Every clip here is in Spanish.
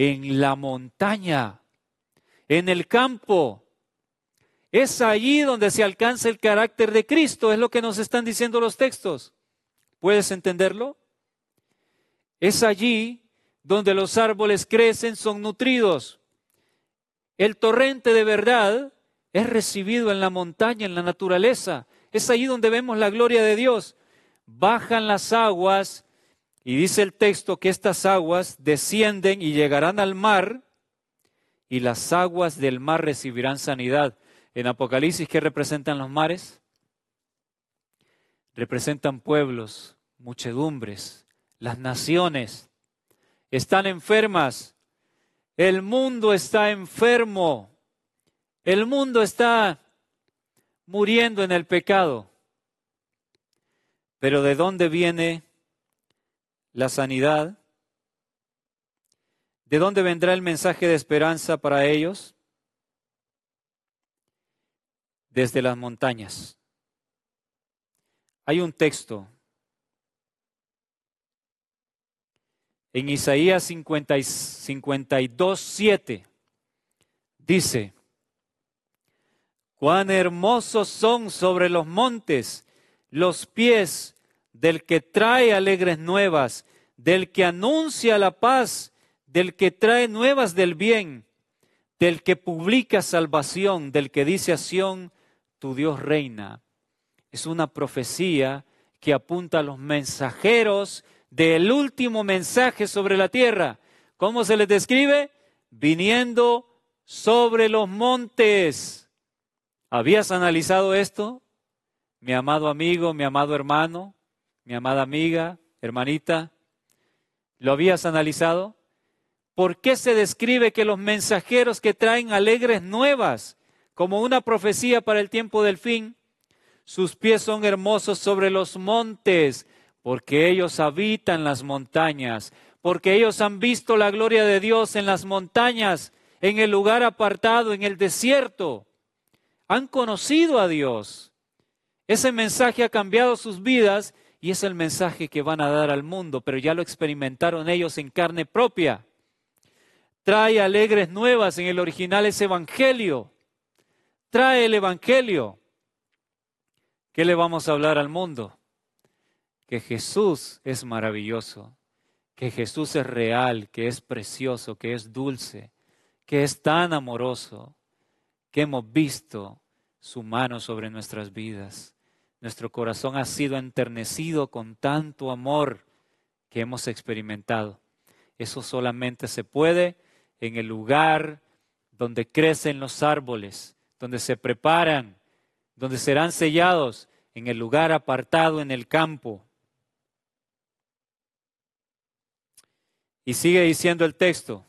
en la montaña, en el campo. Es allí donde se alcanza el carácter de Cristo, es lo que nos están diciendo los textos. ¿Puedes entenderlo? Es allí donde los árboles crecen, son nutridos. El torrente de verdad es recibido en la montaña, en la naturaleza. Es allí donde vemos la gloria de Dios. Bajan las aguas y dice el texto que estas aguas descienden y llegarán al mar y las aguas del mar recibirán sanidad. En Apocalipsis, ¿qué representan los mares? Representan pueblos, muchedumbres, las naciones. Están enfermas. El mundo está enfermo. El mundo está muriendo en el pecado. Pero ¿de dónde viene la sanidad? ¿De dónde vendrá el mensaje de esperanza para ellos? Desde las montañas. Hay un texto en Isaías 52:7. Dice: cuán hermosos son sobre los montes los pies del que trae alegres nuevas, del que anuncia la paz, del que trae nuevas del bien, del que publica salvación, del que dice a Sión, tu Dios reina. Es una profecía que apunta a los mensajeros del último mensaje sobre la tierra. ¿Cómo se les describe? Viniendo sobre los montes. ¿Habías analizado esto? Mi amado amigo, mi amado hermano, mi amada amiga, hermanita, ¿lo habías analizado? ¿Por qué se describe que los mensajeros que traen alegres nuevas, como una profecía para el tiempo del fin, sus pies son hermosos sobre los montes? Porque ellos habitan las montañas, porque ellos han visto la gloria de Dios en las montañas, en el lugar apartado, en el desierto. Han conocido a Dios. Ese mensaje ha cambiado sus vidas y es el mensaje que van a dar al mundo, pero ya lo experimentaron ellos en carne propia. Trae alegres nuevas, en el original es evangelio. Trae el evangelio. ¿Qué le vamos a hablar al mundo? Que Jesús es maravilloso, que Jesús es real, que es precioso, que es dulce, que es tan amoroso, que hemos visto su mano sobre nuestras vidas. Nuestro corazón ha sido enternecido con tanto amor que hemos experimentado. Eso solamente se puede en el lugar donde crecen los árboles, donde se preparan, donde serán sellados, en el lugar apartado en el campo. Y sigue diciendo el texto,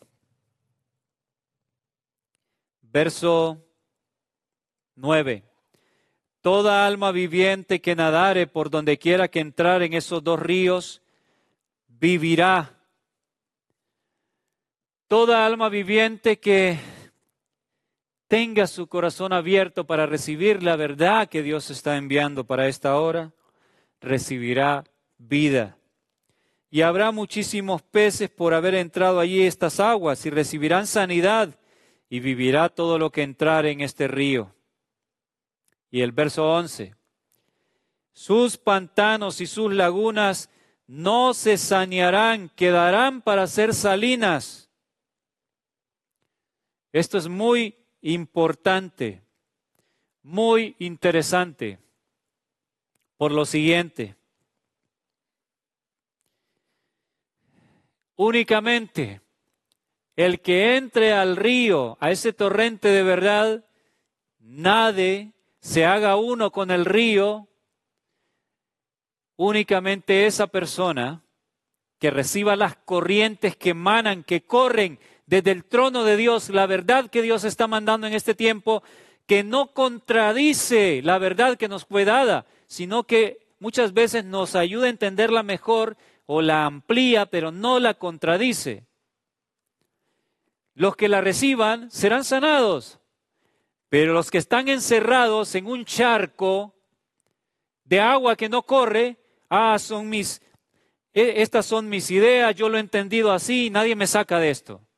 verso 9. Toda alma viviente que nadare por donde quiera que entrar en esos dos ríos, vivirá. Toda alma viviente que tenga su corazón abierto para recibir la verdad que Dios está enviando para esta hora, recibirá vida. Y habrá muchísimos peces por haber entrado allí estas aguas y recibirán sanidad y vivirá todo lo que entrare en este río. Y el verso 11. Sus pantanos y sus lagunas no se sanearán, quedarán para ser salinas. Esto es muy importante, muy interesante, por lo siguiente. Únicamente el que entre al río, a ese torrente de verdad, nade, se haga uno con el río, únicamente esa persona que reciba las corrientes que emanan, que corren desde el trono de Dios, la verdad que Dios está mandando en este tiempo, que no contradice la verdad que nos fue dada, sino que muchas veces nos ayuda a entenderla mejor o la amplía, pero no la contradice. Los que la reciban serán sanados, pero los que están encerrados en un charco de agua que no corre, estas son mis ideas, yo lo he entendido así, nadie me saca de esto.